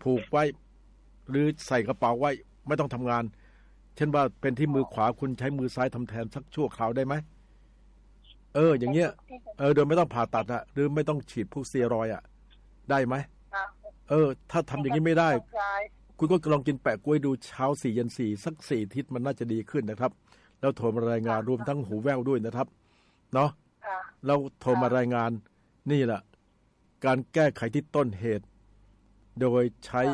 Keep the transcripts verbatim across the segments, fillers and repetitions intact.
ผูกไว้หรือใส่กระเป๋าไว้ไม่ต้องทำงานเช่นว่าเป็นที่มือขวาคุณใช้มือซ้ายทำแทนสักชั่วคราวได้ไหมเอออย่างเงี้ยเออโดยไม่ต้องผ่าตัดอะหรือไม่ต้องฉีดพวกสเตียรอยด์อะได้ไหมเออถ้าทำอย่างนี้ไม่ได้คุณก็ลองกินแปะกล้วยดูเช้าสี่เย็นสี่สักสี่ทิศมันน่าจะดีขึ้นนะครับแล้วโทรมารายงานรวมทั้งหูแว่วด้วยนะครับเนาะเราโทรมารายงานนี่แหละการแก้ไขที่ต้นเหตุโดยใช้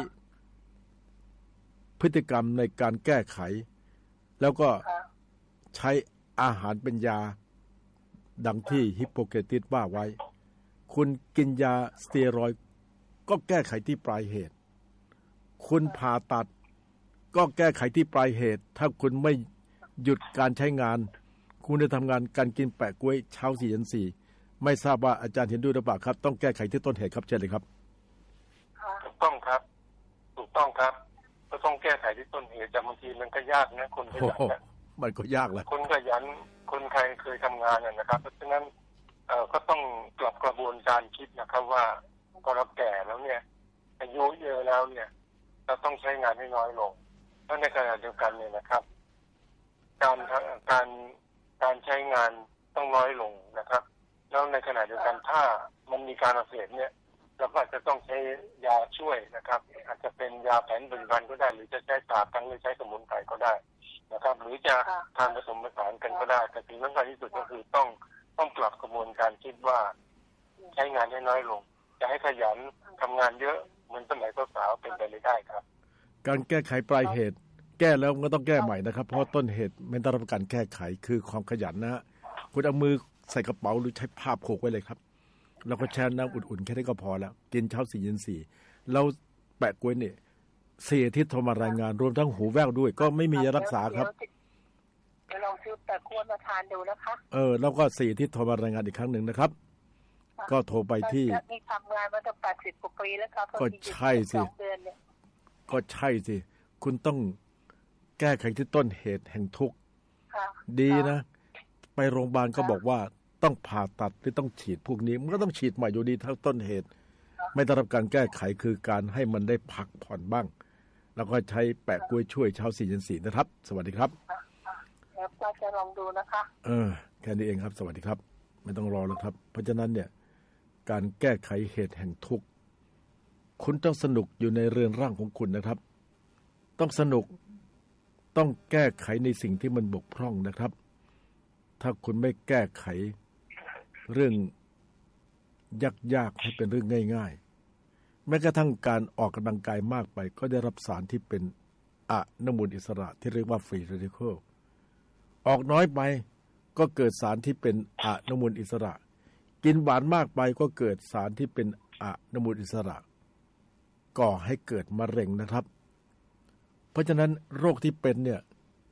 พฤติกรรมในการแก้ไขแล้วก็ใช้อาหารเป็นยาดังที่ฮิปโปเครติสว่าไว้คุณกินยาสเตียรอยด์ก็แก้ไขที่ปลายเหตุคุณผ่าตัดก็แก้ไขที่ปลายเหตุถ้าคุณไม่หยุดการใช้งานคุณจะทำงานการกินแปะกล้วยเช้าสี่เย็นสี่ไม่ทราบว่าอาจารย์เห็นด้วยหรือเปล่าครับต้องแก้ไขที่ต้นเหตุครับเชิญเลยครับถูกต้องครับถูกต้องครับก็ต้องแก้ไขที่ต้นเหตุแต่บางทีมันก็ยากนะคนขยันนะมันก็ยากแหละคนขยันคนใครเคยทำงานนะครับเพราะฉะนั้นเอ่อก็ต้องปรับกระบวนการคิดนะครับว่าพอเราแก่แล้วเนี่ยอายุเยอะแล้วเนี่ยเราต้องใช้งานให้น้อยลงแล้วในขณะเดียวกันเนี่ยนะครับการการการใช้งานต้องน้อยลงนะครับแล้วในขณะเดียวกันถ้ามันมีการอักเสบเนี่ยเราก็อาจจะต้องใช้ยาช่วยนะครับอาจจะเป็นยาแผนปัจจุบันก็ได้หรือจะใช้ตาตั้งหรือใช้สมุนไพรก็ได้นะครับหรือจะทานผสมผสานกันก็ได้แต่สิ่งสำคัญที่สุดก็คือต้องต้องปรับกระบวนการคิดว่าใช้งานให้น้อยลงจะให้ขยันทำงานเยอะเหมือนสมัยสาวๆเป็นไปไม่ได้ครับการแก้ไขปลายเหตุแก้แล้วก็ต้องแก้ใหม่นะครับเพราะต้นเหตุไม่ได้รับการแก้ไขคือความขยันนะฮะคุณเอามือใส่กระเป๋าหรือใช้ผ้าผูกไว้เลยครับแล้วก็แช่น้ำอุ่นๆแค่นี้ก็พอแล้วกินเช้าสี่เย็นสี่เราแปะกล้วยเนี่ยสี่อาทิตย์โทรมารายงานรวมทั้งหูแว่วด้วยก็ไม่มียารักษาครับเดี๋ยวลองซื้อแปะกล้วยมาทานดูนะคะเออแล้วก็สี่อาทิตย์โทรมารายงานอีกครั้งหนึ่งนะครับก็โทรไปที่นี่ทำงานมาตั้งแปดสิบกว่าปีแล้วครับก็ใช่สิก็ใช่สิคุณต้องแก้ไขที่ต้นเหตุแห่งทุกข์ดีนะไปโรงพยาบาลก็บอกว่าต้องผ่าตัดหรือต้องฉีดพวกนี้มันก็ต้องฉีดใหม่อยู่ดีทั้งต้นเหตุไม่ได้รับการแก้ไขคือการให้มันได้พักผ่อนบ้างแล้วก็ใช้แปะกล้วยช่วยเช้าสี่เย็นสี่นะครับสวัสดีครับแล้วก็จะลองดูนะคะเออแค่นี้เองครับสวัสดีครับไม่ต้องรอแล้วครับเพราะฉะนั้นเนี่ยการแก้ไขเหตุแห่งทุกข์คุณต้องสนุกอยู่ในเรือนร่างของคุณนะครับต้องสนุกต้องแก้ไขในสิ่งที่มันบกพร่องนะครับถ้าคุณไม่แก้ไขเรื่องยากๆให้เป็นเรื่องง่ายๆแม้กระทั่งการออกกำลังกายมากไปก็ได้รับสารที่เป็นอนุมูลอิสระที่เรียกว่าฟรีเรดิคอลออกน้อยไปก็เกิดสารที่เป็นอนุมูลอิสระกินหวานมากไปก็เกิดสารที่เป็นอนุมูลอิสระก่อให้เกิดมะเร็งนะครับเพราะฉะนั้นโรคที่เป็นเนี่ย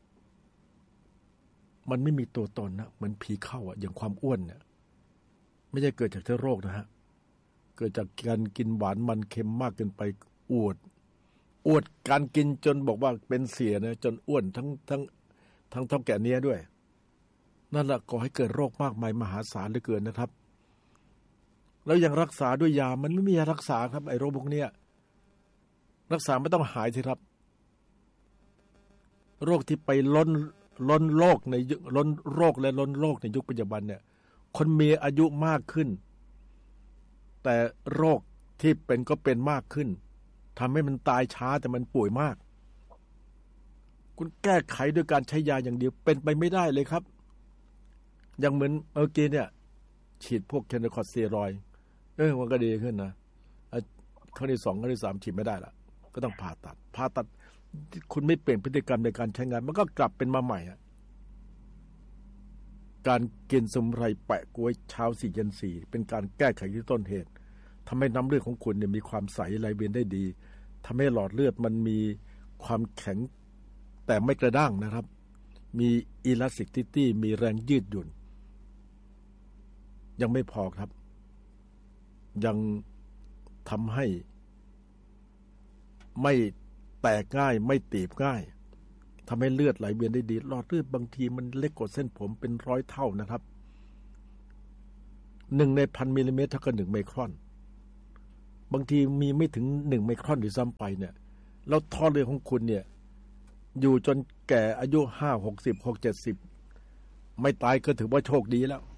มันไม่มีตัวตนนะเหมือนผีเข้าอ่ะอย่างความอ้วนเนี่ยไม่ใช่เกิดจากเชื้อโรคนะฮะเกิดจากการกินหวานมันเค็มมากเกินไปอวดอวดการกินจนบอกว่าเป็นเสียนะจนอ้วนทั้งทั้งทั้งเท่าแก่เนี้ยด้วยนั่นแหละก่อให้เกิดโรคมากมายมหาศาลเหลือเกินนะครับแล้วยังรักษาด้วยยามันไม่มียารักษาครับไอ้โรคพวกเนี้ยรักษาไม่ต้องหายสิครับโรคที่ไปล้นล้นโรคในล้นโรคและล้นโรคในยุคปัจจุบันเนี่ยคนมีอายุมากขึ้นแต่โรคที่เป็นก็เป็นมากขึ้นทำให้มันตายช้าแต่มันป่วยมากคุณแก้ไขด้วยการใช้ยาอย่างเดียวเป็นไปไม่ได้เลยครับอย่างเหมือนเมื่อกี้เนี่ยฉีดพวกแคนคอร์สเตียรอยด์เออมันก็ดีขึ้นนะครั้งที่สองครั้งที่สามฉีดไม่ได้ละก็ต้องผ่าตัดผ่าตัดคุณไม่เปลี่ยนพฤติกรรมในการใช้งานมันก็กลับเป็นมาใหม่อ่ะการกินสมุนไพรแปะกล้วยเช้าสี่เย็นสี่เป็นการแก้ไขที่ต้นเหตุทำให้น้ำเลือดของคุณเนี่ยมีความใสไหลเวียนได้ดีทำให้หลอดเลือดมันมีความแข็งแต่ไม่กระด้างนะครับมีอิลาสติซิตี้มีแรงยืดหยุ่นยังไม่พอครับยังทำให้ไม่แตกง่ายไม่ตีบง่ายทำให้เลือดไหลเวียนได้ดีหลอดเลือดบางทีมันเล็กกว่าเส้นผมเป็นร้อยเท่านะครับหนึ่งในพันมิลลิเมตรเท่ากับหนึ่งไมครอนบางทีมีไม่ถึงหนึ่งไมครอนด้วยซ้ำไปเนี่ยแล้วท่อเรือของคุณเนี่ยอยู่จนแก่อายุห้าหกสิบหกเจ็ดสิบไม่ตายก็ถือว่าโชคดีแล้ว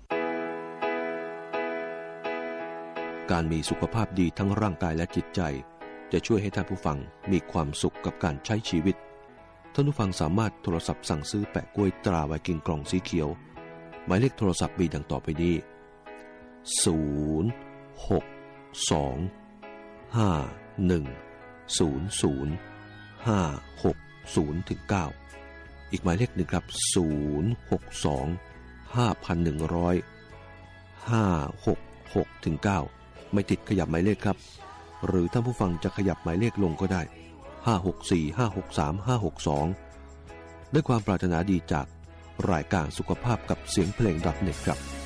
การมีสุขภาพดีทั้งร่างกายและจิตใจจะช่วยให้ท่านผู้ฟังมีความสุขกับการใช้ชีวิตท่านผู้ฟังสามารถโทรศัพท์สั่งซื้อแปะกล้วยตราไวกิ้งกล่องสีเขียวหมายเลขโทรศัพท์มีดังต่อไปนี้ศูนย์ หก สอง ห้า หนึ่ง ศูนย์ ศูนย์ ห้า หก ศูนย์ ถึง เก้าอีกหมายเลขหนึ่งครับศูนย์ หก สอง ห้า หนึ่ง ศูนย์ ห้า หก หก ถึง เก้าไม่ติดขยับหมายเลขครับหรือท่านผู้ฟังจะขยับหมายเลขลงก็ได้ห้า หก สี่ ห้า หก สาม ห้า หก สองด้วยความปรารถนาดีจากรายการสุขภาพกับเสียงเพลง .เน็ต ครับ